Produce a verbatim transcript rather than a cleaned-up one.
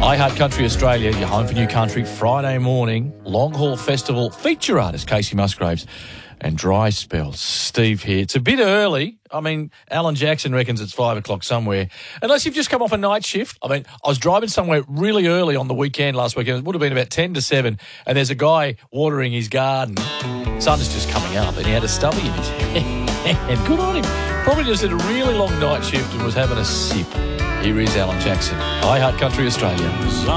I Heart Country Australia, your home for new country, Friday morning, Long Haul Festival, feature artist Casey Musgraves and Dry Spells. Steve here. It's a bit early. I mean, Alan Jackson reckons it's five o'clock somewhere. Unless you've just come off a night shift. I mean, I was driving somewhere really early on the weekend last weekend. It would have been about ten to seven, and there's a guy watering his garden. Sun's just coming up, and he had a stubby in his hand. Good on him. Probably just had a really long night shift and was having a sip. Here is Alan Jackson. I Heart Country Australia.